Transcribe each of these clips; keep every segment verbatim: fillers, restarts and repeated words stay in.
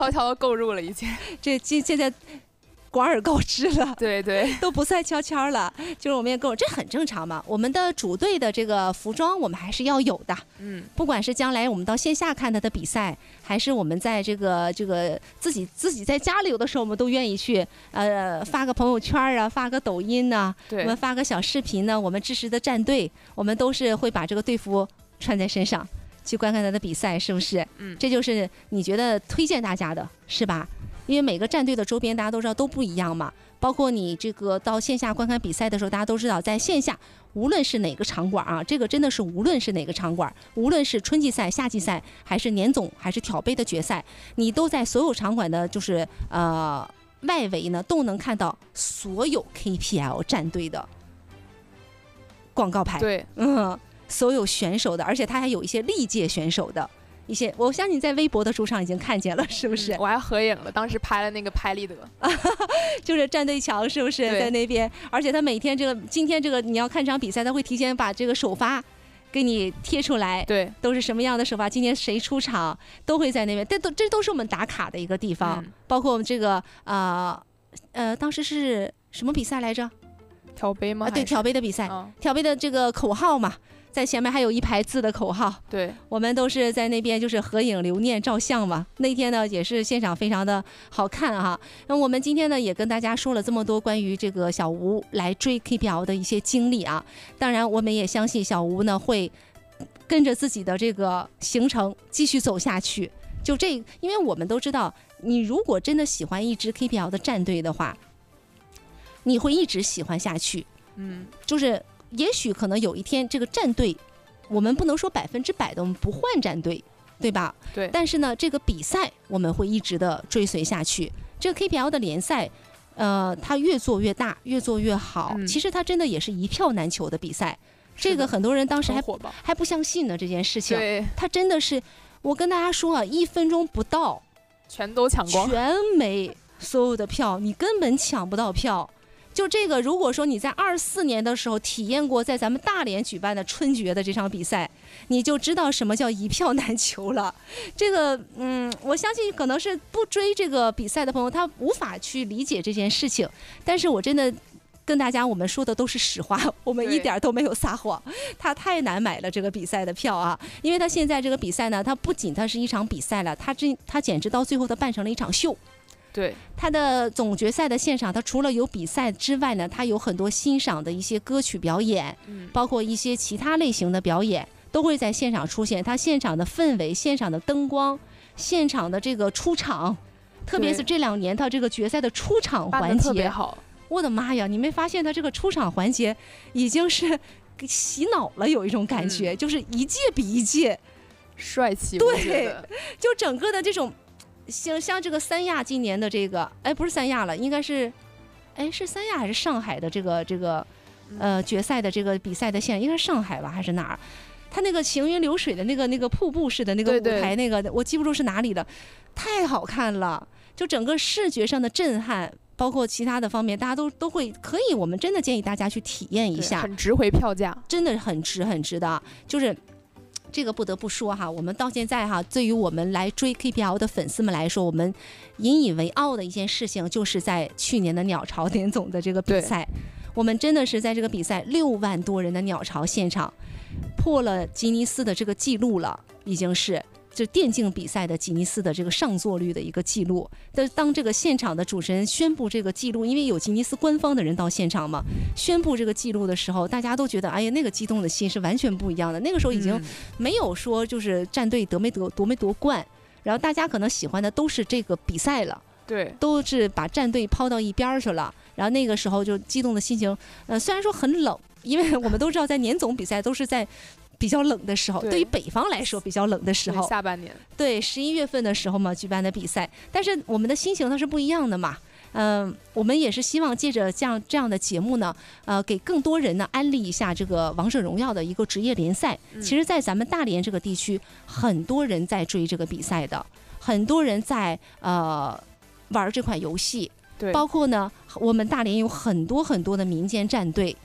悄悄的购入了已经。 这现现在。广而告之了， 对对， 都不算悄悄了，就是我们也够，这很正常嘛。我们的主队的这个服装，我们还是要有的， 嗯， 不管是将来我们到线下看他的比赛，还是我们在这个这个自己自己在家里，有的时候我们都愿意去呃发个朋友圈啊，发个抖音呢、啊，我们发个小视频呢，我们支持的战队，我们都是会把这个队服穿在身上去观看他的比赛，是不是？ 嗯， 这就是你觉得推荐大家的，是吧？因为每个战队的周边大家都知道都不一样嘛，包括你这个到线下观看比赛的时候，大家都知道在线下无论是哪个场馆啊，这个真的是无论是哪个场馆，无论是春季赛、夏季赛，还是年总，还是挑杯的决赛，你都在所有场馆的就是呃外围呢都能看到所有 K P L 战队的广告牌。 对， 嗯，所有选手的，而且他还有一些历届选手的。一些，我相信你在微博的主场已经看见了，是不是？ 嗯、我还合影了，当时拍了那个拍立得， 就是战队墙，是不是在那边？而且他每天这个，今天这个你要看场比赛，他会提前把这个首发给你贴出来， 对， 都是什么样的首发，今天谁出场，都会在那边。这都这都是我们打卡的一个地方，嗯、包括我们这个呃呃，当时是什么比赛来着？ 挑杯吗？ 啊，对，挑杯的比赛， 嗯、 挑杯的这个口号嘛。在前面还有一排字的口号， 对， 我们都是在那边就是合影留念照相嘛。那天呢也是现场非常的好看哈。那我们今天呢也跟大家说了这么多关于这个小吴来追 K P L 的一些经历啊。当然我们也相信小吴呢会跟着自己的这个行程继续走下去。就这，因为我们都知道，你如果真的喜欢一支 K P L 的战队的话，你会一直喜欢下去。 嗯， 就是。也许可能有一天这个战队，我们不能说百分之百的我们不换战队，对吧？ 对。 但是呢，这个比赛我们会一直的追随下去。这个 K P L 的联赛，呃，它越做越大，越做越好。嗯、其实它真的也是一票难求的比赛。这个很多人当时还还不相信呢这件事情。 对。 它真的是，我跟大家说啊，一分钟不到， 全都抢光， 全没所有的票，你根本抢不到票。就这个，如果说你在二四年的时候体验过在咱们大连举办的春决的这场比赛，你就知道什么叫一票难求了。这个，嗯，我相信可能是不追这个比赛的朋友，他无法去理解这件事情。但是我真的跟大家我们说的都是实话，我们一点都没有撒谎。他太难买了这个比赛的票啊，因为他现在这个比赛呢，它不仅它是一场比赛了，它这它简直到最后它办成了一场秀。 对， 他的总决赛的现场，他除了有比赛之外呢，他有很多欣赏的一些歌曲表演， 嗯、 包括一些其他类型的表演都会在现场出现。他现场的氛围、现场的灯光、现场的这个出场，特别是这两年他这个决赛的出场环节特别好。 我的妈呀，你没发现他这个出场环节已经是洗脑了，有一种感觉，嗯、就是一届比一届帅气。 对，就整个的这种。像像这个三亚今年的这个，哎，不是三亚了，应该是，哎，是三亚还是上海的这个这个，呃，决赛的这个比赛的线，应该是上海吧，还是哪儿？它那个行云流水的那个那个瀑布式的那个舞台，那个我记不住是哪里的，太好看了，就整个视觉上的震撼，包括其他的方面，大家都都会可以，我们真的建议大家去体验一下， 很值回票价， 真的很值很值的，就是。这个不得不说哈，我们到现在哈，对于我们来追 K P L 的粉丝们来说，我们引以为傲的一件事情，就是在去年的鸟巢年总的这个比赛，我们真的是在这个比赛六万多人的鸟巢现场，破了吉尼斯的这个记录了，已经是。就电竞比赛的吉尼斯的这个上座率的一个记录，的当这个现场的主持人宣布这个记录，因为有吉尼斯官方的人到现场嘛，宣布这个记录的时候，大家都觉得，哎呀，那个激动的心是完全不一样的。那个时候已经没有说就是战队得没得夺没夺冠，然后大家可能喜欢的都是这个比赛了， 对， 都是把战队抛到一边去了。然后那个时候就激动的心情，呃，虽然说很冷，因为我们都知道在年总比赛都是在。比较冷的时候， 对, 对于北方来说比较冷的时候， 下半年对十一月份的时候嘛举办的比赛，但是我们的心情它是不一样的嘛。嗯、呃，我们也是希望借着这样这样的节目呢，呃，给更多人呢安利一下这个王者荣耀的一个职业联赛。 嗯、 其实，在咱们大连这个地区，很多人在追这个比赛的，很多人在呃玩这款游戏， 对， 包括呢，我们大连有很多很多的民间战队。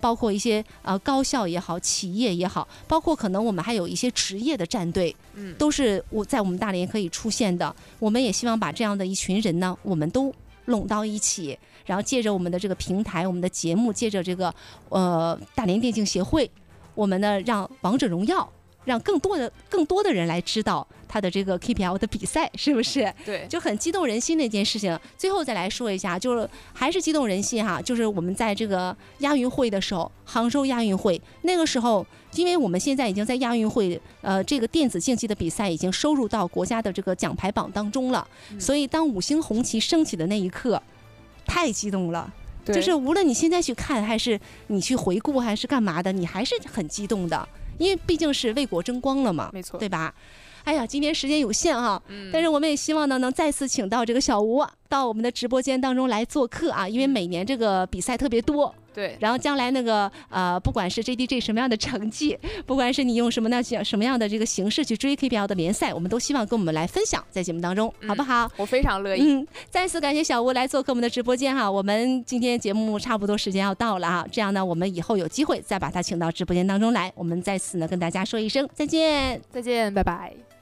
包括一些呃高校也好，企业也好，包括可能我们还有一些职业的战队， 嗯， 都是我在我们大连可以出现的。我们也希望把这样的一群人呢，我们都拢到一起，然后借着我们的这个平台，我们的节目，借着这个呃大连电竞协会，我们呢让王者荣耀，让更多的更多的人来知道他的这个 K P L 的比赛，是不是？ 对， 就很激动人心的一件事情。最后再来说一下，就是还是激动人心哈，就是我们在这个亚运会的时候，杭州亚运会那个时候，因为我们现在已经在亚运会呃这个电子竞技的比赛已经收入到国家的这个奖牌榜当中了， 嗯、 所以当五星红旗升起的那一刻，太激动了。就是无论你现在去看，还是你去回顾，还是干嘛的，你还是很激动的，因为毕竟是为国争光了嘛， 没错， 对吧？哎呀，今天时间有限哈、 嗯， 但是我们也希望呢，能再次请到这个小吴到我们的直播间当中来做客啊，因为每年这个比赛特别多。 对， 然后将来那个呃，不管是 J D G 什么样的成绩，不管是你用什么呢什么样的这个形式去追 K P L 的联赛，我们都希望跟我们来分享在节目当中， 嗯、 好不好？ 我非常乐意。 嗯，再次感谢小吴来做客我们的直播间哈，我们今天节目差不多时间要到了啊，这样呢，我们以后有机会再把他请到直播间当中来，我们在此呢跟大家说一声再见， 再见，拜拜。